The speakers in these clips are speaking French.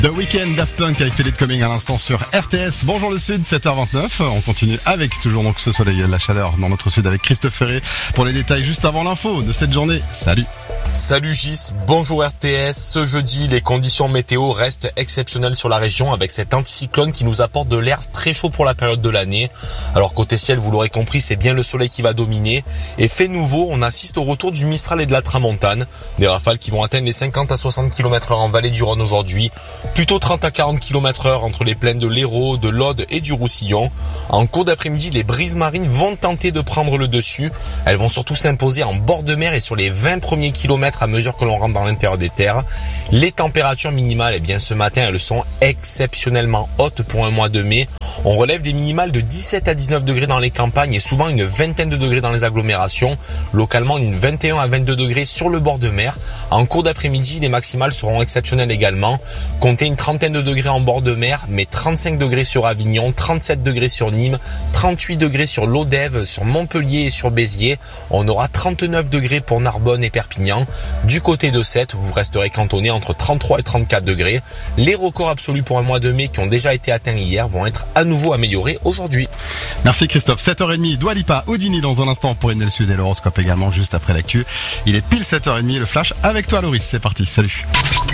The Weeknd, Daft Punk avec Feel It Coming à l'instant sur RTS. Bonjour le Sud, 7h29. On continue avec toujours donc ce soleil et la chaleur dans notre Sud avec Christophe Ferré pour les détails juste avant l'info de cette journée. Salut. Salut Gis, bonjour RTS. Ce jeudi, les conditions météo restent exceptionnelles sur la région avec cet anticyclone qui nous apporte de l'air très chaud pour la période de l'année. Alors côté ciel, vous l'aurez compris, c'est bien le soleil qui va dominer. Et fait nouveau, on assiste au retour du Mistral et de la Tramontane. Des rafales qui vont atteindre les 50 à 60 km/h en vallée du Rhône aujourd'hui. Plutôt 30 à 40 km/h entre les plaines de l'Hérault, de l'Aude et du Roussillon. En cours d'après-midi, les brises marines vont tenter de prendre le dessus. Elles vont surtout s'imposer en bord de mer et sur les 20 premiers kilomètres à mesure que l'on rentre dans l'intérieur des terres. Les températures minimales, ce matin, elles sont exceptionnellement hautes pour un mois de mai. On relève des minimales de 17 à 19 degrés dans les campagnes et souvent une vingtaine de degrés dans les agglomérations. Localement, une 21 à 22 degrés sur le bord de mer. En cours d'après-midi, les maximales seront exceptionnelles également. Comptez une trentaine de degrés en bord de mer, mais 35 degrés sur Avignon, 37 degrés sur Nîmes, 38 degrés sur l'Odève, sur Montpellier et sur Béziers. On aura 39 degrés pour Narbonne et Perpignan. Du côté de Sète, vous resterez cantonné entre 33 et 34 degrés. Les records absolus pour un mois de mai qui ont déjà été atteints hier vont être à nouveau améliorés aujourd'hui. Merci Christophe. 7h30, Dua Lipa, Houdini dans un instant pour Inel Sud et l'horoscope également juste après l'actu. Il est pile 7h30, le flash avec toi Loris. C'est parti, salut.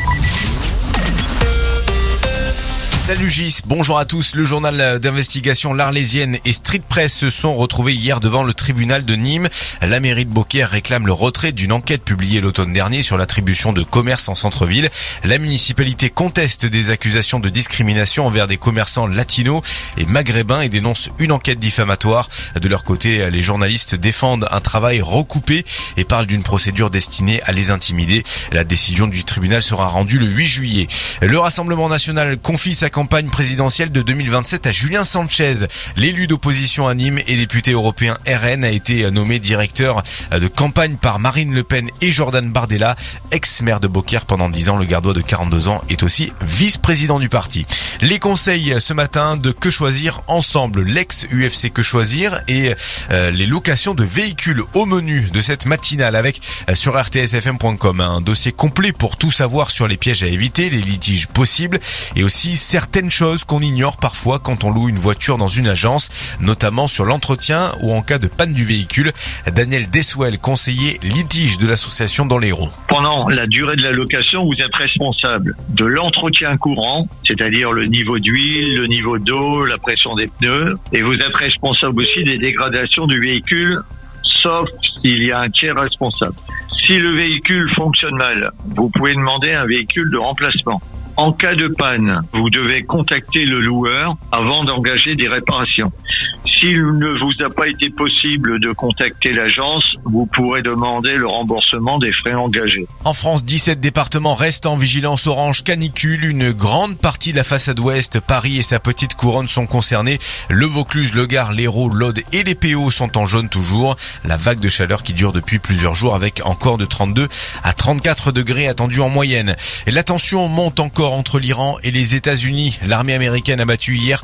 Salut Gis, bonjour à tous. Le journal d'investigation L'Arlésienne et Street Press se sont retrouvés hier devant le tribunal de Nîmes. La mairie de Beaucaire réclame le retrait d'une enquête publiée l'automne dernier sur l'attribution de commerces en centre-ville. La municipalité conteste des accusations de discrimination envers des commerçants latinos et maghrébins et dénonce une enquête diffamatoire. De leur côté, les journalistes défendent un travail recoupé et parlent d'une procédure destinée à les intimider. La décision du tribunal sera rendue le 8 juillet. Le Rassemblement national confie sa campagne présidentielle de 2027 à Julien Sanchez. L'élu d'opposition à Nîmes et député européen RN a été nommé directeur de campagne par Marine Le Pen et Jordan Bardella, ex-maire de Beaucaire pendant 10 ans. Le Gardois de 42 ans est aussi vice-président du parti. Les conseils ce matin de Que Choisir Ensemble, l'ex-UFC Que Choisir et les locations de véhicules au menu de cette matinale avec sur rtsfm.com un dossier complet pour tout savoir sur les pièges à éviter, les litiges possibles et aussi certaines choses qu'on ignore parfois quand on loue une voiture dans une agence, notamment sur l'entretien ou en cas de panne du véhicule. Daniel Deswell, conseiller litige de l'association dans l'Hérault. Pendant la durée de la location, vous êtes responsable de l'entretien courant, c'est-à-dire le niveau d'huile, le niveau d'eau, la pression des pneus, et vous êtes responsable aussi des dégradations du véhicule, sauf s'il y a un tiers responsable. Si le véhicule fonctionne mal, vous pouvez demander un véhicule de remplacement. En cas de panne, vous devez contacter le loueur avant d'engager des réparations. S'il ne vous a pas été possible de contacter l'agence, vous pourrez demander le remboursement des frais engagés. En France, 17 départements restent en vigilance orange canicule. Une grande partie de la façade ouest, Paris et sa petite couronne sont concernés. Le Vaucluse, le Gard, l'Hérault, l'Aude et les PO sont en jaune toujours. La vague de chaleur qui dure depuis plusieurs jours avec encore de 32 à 34 degrés attendus en moyenne. Et la tension monte encore entre l'Iran et les États-Unis. L'armée américaine a battu hier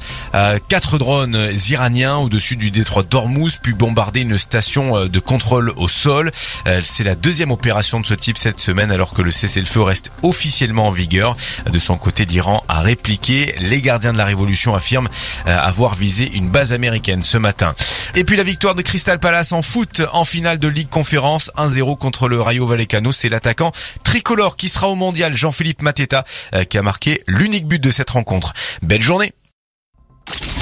4 drones iraniens au-dessus du détroit d'Ormuz, puis bombardé une station de contrôle au sol. C'est la deuxième opération de ce type cette semaine alors que le cessez-le-feu reste officiellement en vigueur. De son côté, l'Iran a répliqué. Les gardiens de la révolution affirment avoir visé une base américaine ce matin. Et puis la victoire de Crystal Palace en foot en finale de Ligue Conférence 1-0 contre le Rayo Vallecano. C'est l'attaquant tricolore qui sera au mondial, Jean-Philippe Mateta, qui a marqué l'unique but de cette rencontre. Belle journée.